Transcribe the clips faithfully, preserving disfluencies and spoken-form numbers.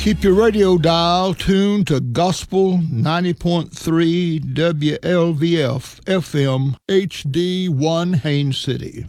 Keep your radio dial tuned to Gospel ninety point three W L V F F M H D one Haines City.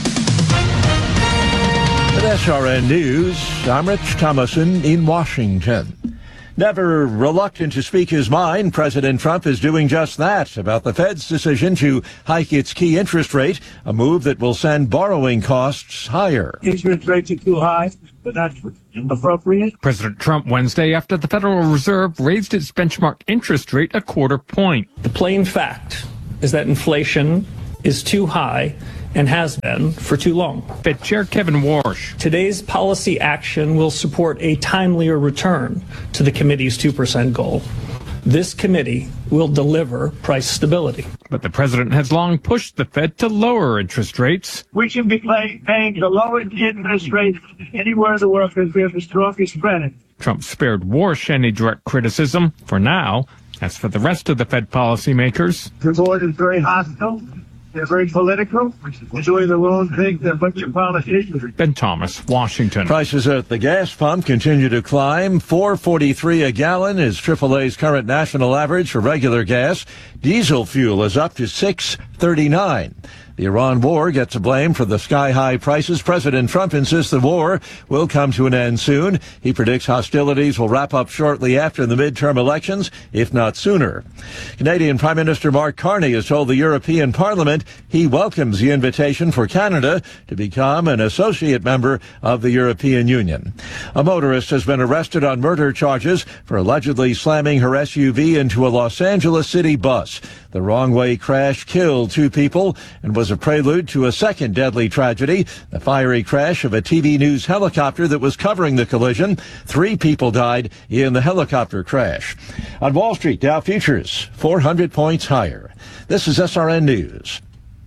With S R N News, I'm Rich Thomason in Washington. Never reluctant to speak his mind, President Trump is doing just that about the Fed's decision to hike its key interest rate, a move that will send borrowing costs higher. Interest rates are too high, but that's appropriate. President Trump Wednesday after the Federal Reserve raised its benchmark interest rate a quarter point. The plain fact is that inflation is too high and has been for too long. Fed Chair Kevin Warsh. Today's policy action will support a timelier return to the committee's two percent goal. This committee will deliver price stability. But the president has long pushed the Fed to lower interest rates. We should be pay, paying the lowest interest rate anywhere in the world because we have the strongest credit. Trump spared Warsh any direct criticism for now. As for the rest of the Fed policymakers, The board is very hostile. They're very political. They're doing their own thing. They're a bunch of politicians. Ben Thomas, Washington. Prices at the gas pump continue to climb. four forty-three a gallon is triple A's current national average for regular gas. Diesel fuel is up to six thirty-nine. The Iran war gets a blame for the sky-high prices. President Trump insists the war will come to an end soon. He predicts hostilities will wrap up shortly after the midterm elections, if not sooner. Canadian Prime Minister Mark Carney has told the European Parliament he welcomes the invitation for Canada to become an associate member of the European Union. A motorist has been arrested on murder charges for allegedly slamming her S U V into a Los Angeles City bus. The wrong-way crash killed two people and was a prelude to a second deadly tragedy, the fiery crash of a T V News helicopter that was covering the collision. Three people died in the helicopter crash. On Wall Street, Dow futures four hundred points higher. This is S R N News.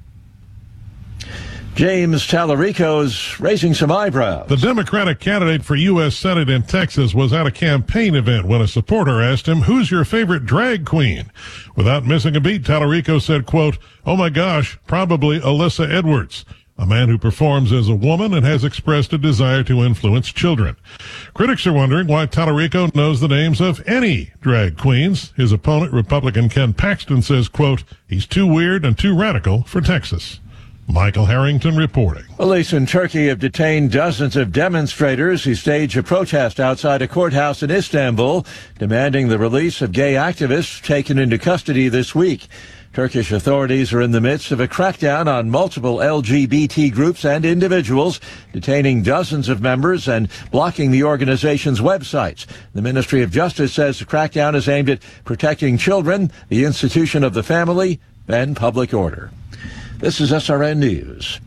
James Tallarico's raising some eyebrows. The Democratic candidate for U S Senate in Texas was at a campaign event when a supporter asked him, "Who's your favorite drag queen?" Without missing a beat, Tallarico said, quote, "Oh my gosh, probably Alyssa Edwards, a man who performs as a woman and has expressed a desire to influence children." Critics are wondering why Tallarico knows the names of any drag queens. His opponent, Republican Ken Paxton, says, quote, "He's too weird and too radical for Texas." Michael Harrington reporting. Police in Turkey have detained dozens of demonstrators who staged a protest outside a courthouse in Istanbul, demanding the release of gay activists taken into custody this week. Turkish authorities are in the midst of a crackdown on multiple L G B T groups and individuals, detaining dozens of members and blocking the organization's websites. The Ministry of Justice says the crackdown is aimed at protecting children, the institution of the family, and public order. This is S R N News.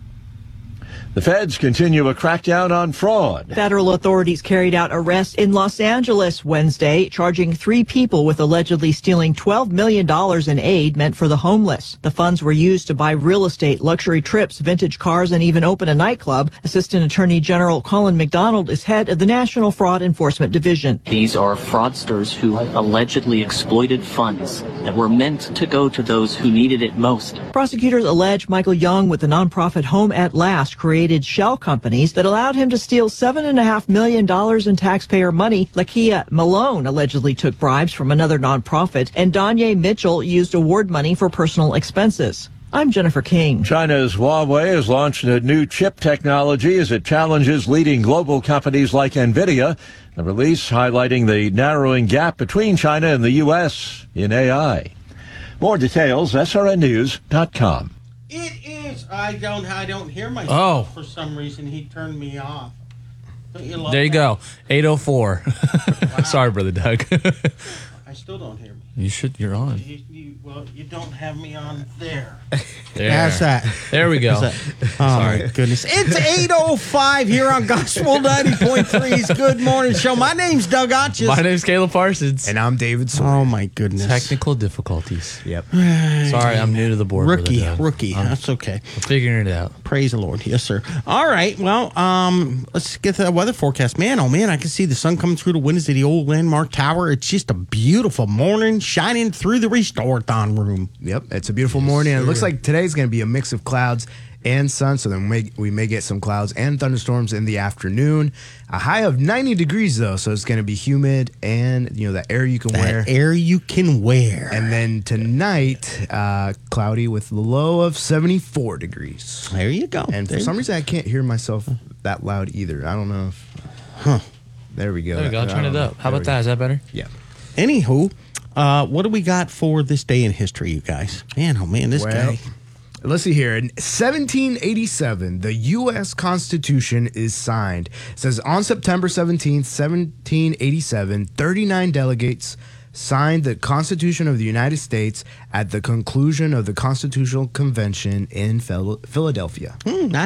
The feds continue a crackdown on fraud. Federal authorities carried out arrests in Los Angeles Wednesday, charging three people with allegedly stealing twelve million dollars in aid meant for the homeless. The funds were used to buy real estate, luxury trips, vintage cars, and even open a nightclub. Assistant Attorney General Colin McDonald is head of the National Fraud Enforcement Division. These are fraudsters who allegedly exploited funds that were meant to go to those who needed it most. Prosecutors allege Michael Young with the nonprofit Home at Last created shell companies that allowed him to steal seven and a half million dollars in taxpayer money. Lakia Malone allegedly took bribes from another nonprofit, and Danye Mitchell used award money for personal expenses. I'm Jennifer King. China's Huawei has launched a new chip technology as it challenges leading global companies like NVIDIA. The release highlighting the narrowing gap between China and the U S in A I. More details, S R N news dot com. It is. I don't. I don't hear myself. Oh. For some reason, he turned me off. Don't you love There you that? go. eight oh four. Wow. Sorry, Brother Doug. I still don't hear me. You should. You're on. You, you, well, you don't have me on there. There. How's that? There we go. How's that? Oh, my goodness. It's eight oh five here on Gospel ninety point three's Good Morning Show. My name's Doug Otches. My name's Caleb Parsons. And I'm David Sawyer. Oh, my goodness. Technical difficulties. Yep. Sorry, I'm new to the board. Rookie, Brother Doug. rookie. I'm, That's okay. I'm figuring it out. Praise the Lord. Yes, sir. All right. Well, um, let's get to the weather forecast. Man, oh, man, I can see the sun coming through the windows of the old Landmark Tower. It's just a beautiful morning shining through the Restore-thon room. Yep, it's a beautiful morning. It looks like today's going to be a mix of clouds and sun, so then we, we may get some clouds and thunderstorms in the afternoon. A high of ninety degrees, though, so it's going to be humid and, you know, the air you can that wear. air you can wear. And then tonight, uh, cloudy with the low of seventy-four degrees. There you go. And for there some reason, I can't hear myself that loud either. I don't know if... Huh. There we go. There we go. Turn it up. How about that? Is that better? Yeah. Anywho, uh, what do we got for this day in history, you guys? Man, oh man, this Well, guy. let's see here. In seventeen eighty-seven, the U S Constitution is signed. It says on September seventeenth, seventeen eighty-seven, thirty-nine delegates signed the Constitution of the United States at the conclusion of the Constitutional Convention in Phil- Philadelphia. Mm, nice.